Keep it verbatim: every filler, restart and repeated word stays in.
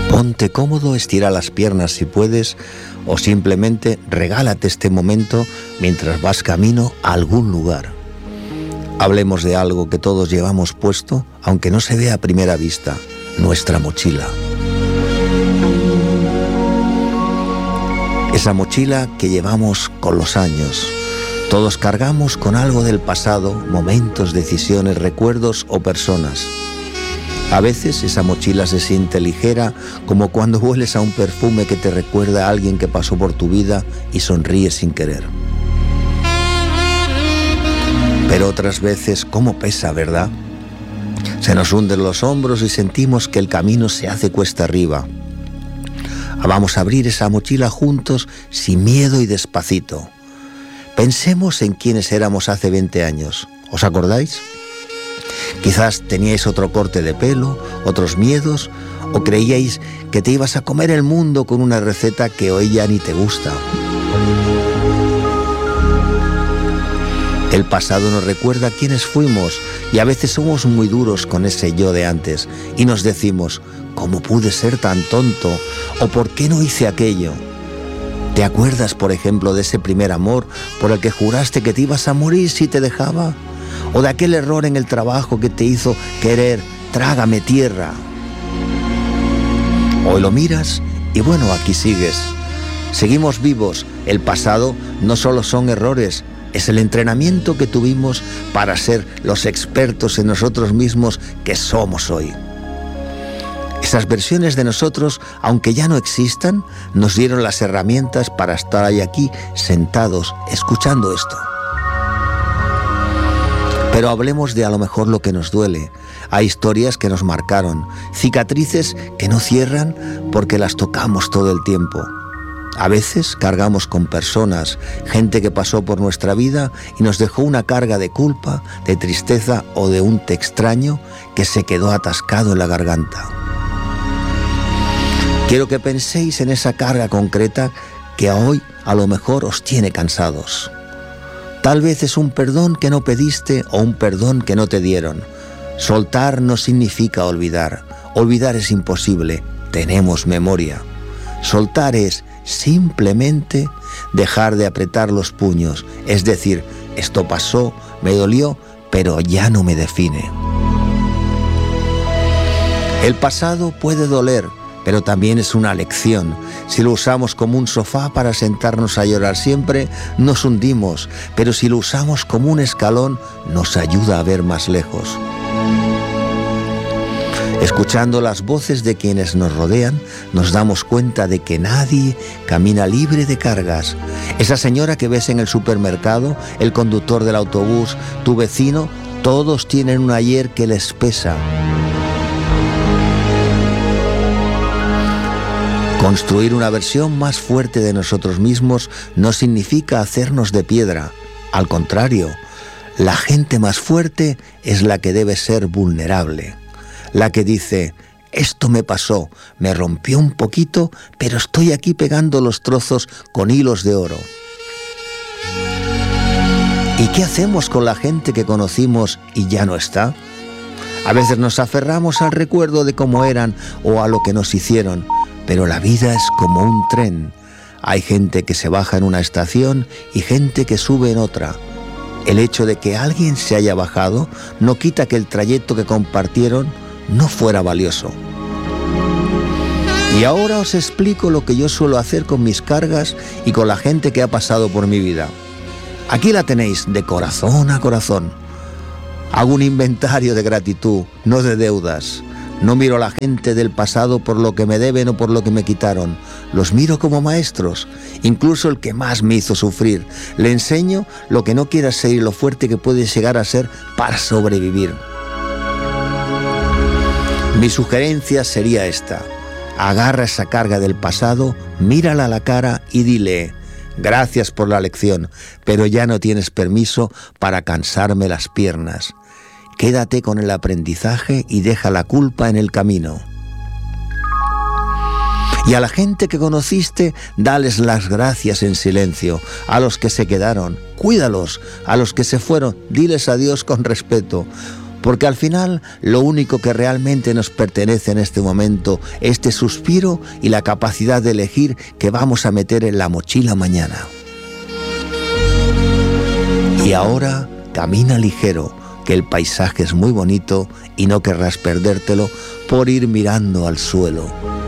Ponte cómodo, estira las piernas si puedes, o simplemente regálate este momento mientras vas camino a algún lugar. Hablemos de algo que todos llevamos puesto, aunque no se vea a primera vista: nuestra mochila. Esa mochila que llevamos con los años. Todos cargamos con algo del pasado, momentos, decisiones, recuerdos o personas. A veces esa mochila se siente ligera, como cuando hueles a un perfume que te recuerda a alguien que pasó por tu vida y sonríes sin querer. Pero otras veces, ¿cómo pesa, verdad? Se nos hunden los hombros y sentimos que el camino se hace cuesta arriba. Vamos a abrir esa mochila juntos, sin miedo y despacito. Pensemos en quiénes éramos hace veinte años. ¿Os acordáis? Quizás teníais otro corte de pelo, otros miedos, o creíais que te ibas a comer el mundo con una receta que hoy ya ni te gusta. El pasado nos recuerda quiénes fuimos y a veces somos muy duros con ese yo de antes y nos decimos: ¿cómo pude ser tan tonto? ¿O por qué no hice aquello? ¿Te acuerdas, por ejemplo, de ese primer amor por el que juraste que te ibas a morir si te dejaba? ¿O de aquel error en el trabajo que te hizo querer trágame tierra? Hoy lo miras y bueno, aquí sigues. Seguimos vivos. El pasado no solo son errores, es el entrenamiento que tuvimos para ser los expertos en nosotros mismos que somos hoy. Esas versiones de nosotros, aunque ya no existan, nos dieron las herramientas para estar ahí aquí, sentados, escuchando esto. Pero hablemos de a lo mejor lo que nos duele. Hay historias que nos marcaron, cicatrices que no cierran porque las tocamos todo el tiempo. A veces cargamos con personas, gente que pasó por nuestra vida y nos dejó una carga de culpa, de tristeza o de un te extraño que se quedó atascado en la garganta. Quiero que penséis en esa carga concreta que hoy a lo mejor os tiene cansados. Tal vez es un perdón que no pediste o un perdón que no te dieron. Soltar no significa olvidar. Olvidar es imposible. Tenemos memoria. Soltar es simplemente dejar de apretar los puños. Es decir, esto pasó, me dolió, pero ya no me define. El pasado puede doler, pero también es una lección. Si lo usamos como un sofá para sentarnos a llorar siempre, nos hundimos, pero si lo usamos como un escalón, nos ayuda a ver más lejos. Escuchando las voces de quienes nos rodean, nos damos cuenta de que nadie camina libre de cargas. Esa señora que ves en el supermercado, el conductor del autobús, tu vecino, todos tienen un ayer que les pesa. Construir una versión más fuerte de nosotros mismos no significa hacernos de piedra. Al contrario, la gente más fuerte es la que debe ser vulnerable. La que dice: esto me pasó, me rompió un poquito, pero estoy aquí pegando los trozos con hilos de oro. ¿Y qué hacemos con la gente que conocimos y ya no está? A veces nos aferramos al recuerdo de cómo eran o a lo que nos hicieron. Pero la vida es como un tren. Hay gente que se baja en una estación y gente que sube en otra. El hecho de que alguien se haya bajado no quita que el trayecto que compartieron no fuera valioso. Y ahora os explico lo que yo suelo hacer con mis cargas y con la gente que ha pasado por mi vida. Aquí la tenéis, de corazón a corazón. Hago un inventario de gratitud, no de deudas. No miro a la gente del pasado por lo que me deben o por lo que me quitaron. Los miro como maestros, incluso el que más me hizo sufrir. Le enseño lo que no quieras ser y lo fuerte que puedes llegar a ser para sobrevivir. Mi sugerencia sería esta: agarra esa carga del pasado, mírala a la cara y dile: gracias por la lección, pero ya no tienes permiso para cansarme las piernas. Quédate con el aprendizaje y deja la culpa en el camino. Y a la gente que conociste, dales las gracias en silencio. A los que se quedaron, cuídalos. A los que se fueron, diles adiós con respeto. porque al final lo único que realmente nos pertenece en este momento, este suspiro y la capacidad de elegir qué vamos a meter en la mochila mañana. Y ahora camina ligero, que el paisaje es muy bonito y no querrás perdértelo por ir mirando al suelo.